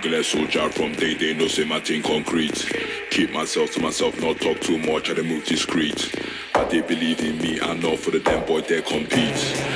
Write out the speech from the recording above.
regular soldier from day, they know say my thing concrete. Keep myself to myself, not talk too much, I dey move discreet. I they believe in me, I know for the damn boy they compete.